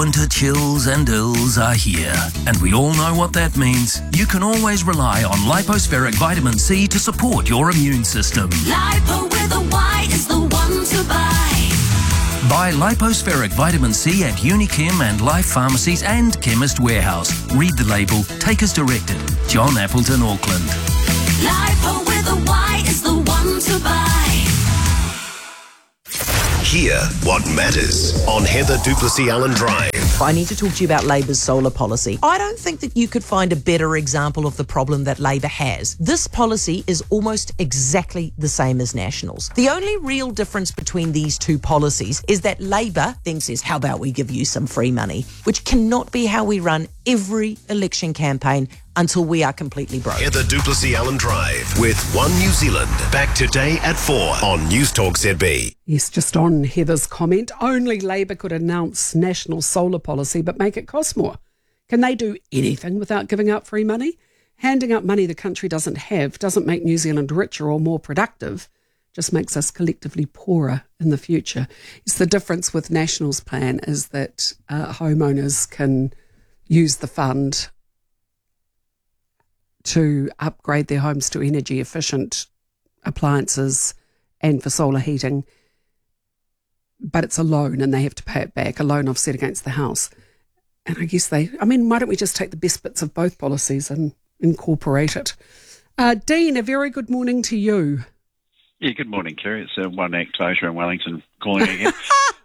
winter chills and ills are here, and we all know what that means. You can always rely on Lipospheric Vitamin C to support your immune system. Lipo with a Y is the one to buy. Buy Lipospheric Vitamin C at Unichem and Life Pharmacies and Chemist Warehouse. Read the label, take as directed. John Appleton, Auckland. Lipo with a Y is the one to buy. Hear what matters on Heather Duplessis-Allen Drive. I need to talk to you about Labor's solar policy. I don't think that you could find a better example of the problem that Labor has. This policy is almost exactly the same as National's. The only real difference between these two policies is that Labor then says, how about we give you some free money, which cannot be how we run every election campaign until we are completely broke. Heather Duplessis-Allen Drive with One New Zealand. Back today at 4 on News Talk ZB. Yes, just on Heather's comment, only Labor could announce national solar policy but make it cost more. Can they do anything without giving out free money? Handing out money the country doesn't have doesn't make New Zealand richer or more productive, just makes us collectively poorer in the future. It's the difference with National's plan is that homeowners can use the fund to upgrade their homes to energy efficient appliances and for solar heating, but it's a loan and they have to pay it back, a loan offset against the house. And I guess why don't we just take the best bits of both policies and incorporate it? Dean, a very good morning to you. Yeah, good morning, Kerry. It's One Act Closure in Wellington calling again.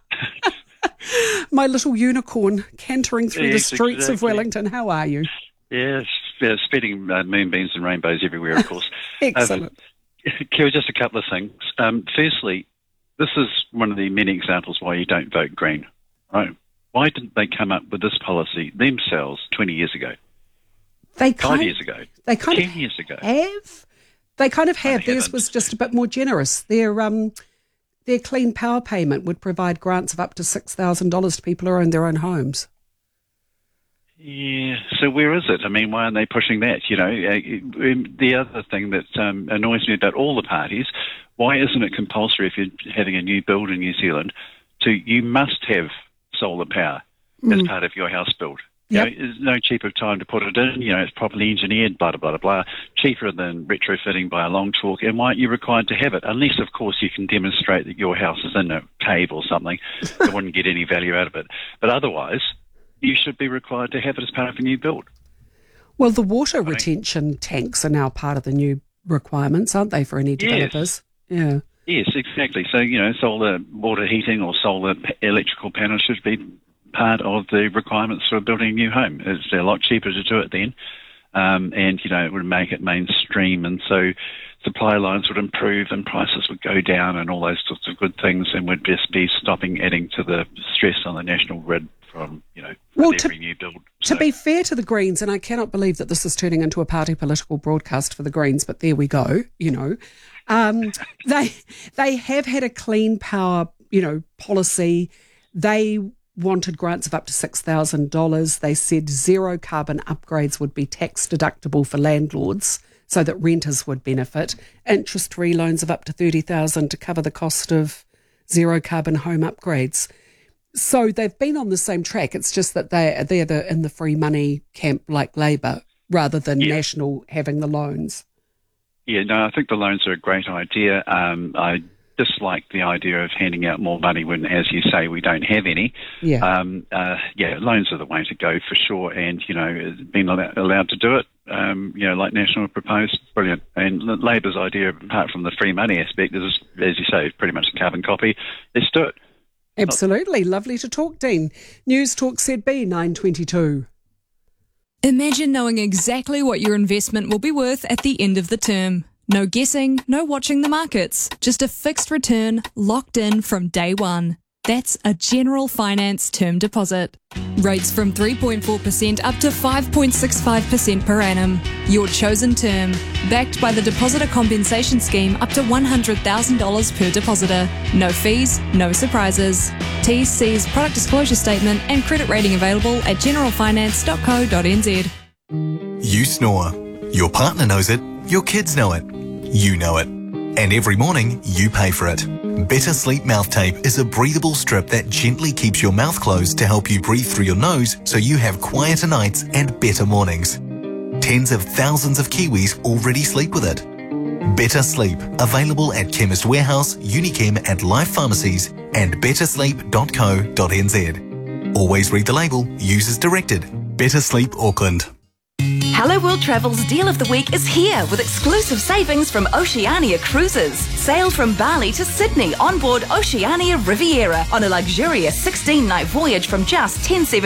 My little unicorn cantering through the streets exactly. of Wellington. How are you? Yes, speeding moonbeams and rainbows everywhere, of course. Excellent. Kerry, just a couple of things. Firstly, this is one of the many examples why you don't vote Green, right? Why didn't they come up with this policy themselves 20 years ago? 5 years ago? 10 years ago? They kind of have. Theirs was just a bit more generous. Their clean power payment would provide grants of up to $6,000 to people who own their own homes. Yeah, so where is it? I mean, why aren't they pushing that? You know, the other thing that annoys me about all the parties, why isn't it compulsory if you're having a new build in New Zealand you must have solar power as part of your house build? Yep. You know, there's no cheaper time to put it in. You know, it's properly engineered, blah, blah, blah, blah, cheaper than retrofitting by a long chalk. And why aren't you required to have it? Unless, of course, you can demonstrate that your house is in a cave or something. They wouldn't get any value out of it. But otherwise, you should be required to have it as part of a new build. Well, the water retention tanks are now part of the new requirements, aren't they, for any developers? Yes. Yeah. Yes, exactly. So, you know, solar water heating or solar electrical panels should be part of the requirements for building a new home. It's a lot cheaper to do it then. And, you know, it would make it mainstream. And so supply lines would improve and prices would go down and all those sorts of good things, and would just be stopping adding to the stress on the national grid from, you know, every new build. To be fair to the Greens, and I cannot believe that this is turning into a party political broadcast for the Greens, but there we go, you know. They have had a clean power, you know, policy. They wanted grants of up to $6,000. They said zero carbon upgrades would be tax deductible for landlords so that renters would benefit. Interest-free loans of up to $30,000 to cover the cost of zero carbon home upgrades. So they've been on the same track. It's just that they're in the free money camp like Labor rather than National having the loans. Yeah, no, I think the loans are a great idea. I dislike the idea of handing out more money when, as you say, we don't have any. Yeah. Loans are the way to go for sure. And, you know, being allowed to do it, you know, like National proposed, brilliant. And Labor's idea, apart from the free money aspect, is, as you say, pretty much a carbon copy. Let's do it. Absolutely. Lovely to talk, Dean. News Talk ZB 9:22. Imagine knowing exactly what your investment will be worth at the end of the term. No guessing, no watching the markets, just a fixed return locked in from day one. That's a General Finance term deposit. Rates from 3.4% up to 5.65% per annum. Your chosen term. Backed by the Depositor Compensation Scheme up to $100,000 per depositor. No fees, no surprises. T&C's product disclosure statement and credit rating available at generalfinance.co.nz. You snore. Your partner knows it. Your kids know it. You know it. And every morning, you pay for it. Better Sleep Mouth Tape is a breathable strip that gently keeps your mouth closed to help you breathe through your nose so you have quieter nights and better mornings. Tens of thousands of Kiwis already sleep with it. Better Sleep, available at Chemist Warehouse, Unichem and Life Pharmacies and bettersleep.co.nz. Always read the label, use as directed. Better Sleep Auckland. Hello World Travel's Deal of the Week is here with exclusive savings from Oceania Cruises. Sail from Bali to Sydney on board Oceania Riviera on a luxurious 16-night voyage from just $10.79